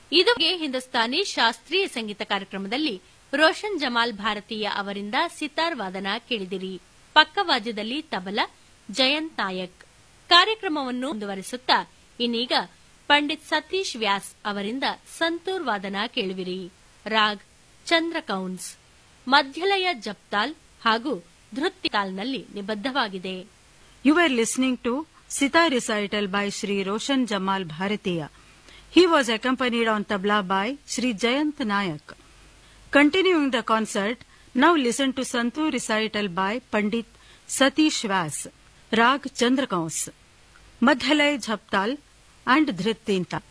ಇದುವರೆಗೆ ಹಿಂದೂಸ್ತಾನಿ ಶಾಸ್ತ್ರೀಯ ಸಂಗೀತ ಕಾರ್ಯಕ್ರಮದಲ್ಲಿ ರೋಷನ್ ಜಮಾಲ್ ಭಾರತೀಯ ಅವರಿಂದ ಸಿತಾರ್ ವಾದನ ಕೇಳಿದಿರಿ. ಪಕ್ಕವಾದ್ಯದಲ್ಲಿ ತಬಲಾ ಜಯಂತ್ ನಾಯಕ್. ಕಾರ್ಯಕ್ರಮವನ್ನು ಮುಂದುವರಿಸುತ್ತಾ ಇನ್ನೀಗ ಪಂಡಿತ್ ಸತೀಶ್ ವ್ಯಾಸ್ ಅವರಿಂದ ಸಂತೂರ್ ವಾದನ ಕೇಳುವಿರಿ. ರಾಗ್ ಚಂದ್ರಕೌನ್ಸ್, ಮಧ್ಯಲಯ ಜಪ್ತಾಲ್ ಹಾಗೂ ಧೃತ್ತಿತಾಲ್ನಲ್ಲಿ ನಿಬದ್ಧವಾಗಿದೆ. You were listening to Sitar recital by Shri Roshan Jamal Bharatiya. He was accompanied on tabla by Shri Jayant Nayak. Continuing the concert, now listen to Santur recital by Pandit Satish Vyas, Rag Chandrakauns, Madhyalay Jhaptal and Dhritinta.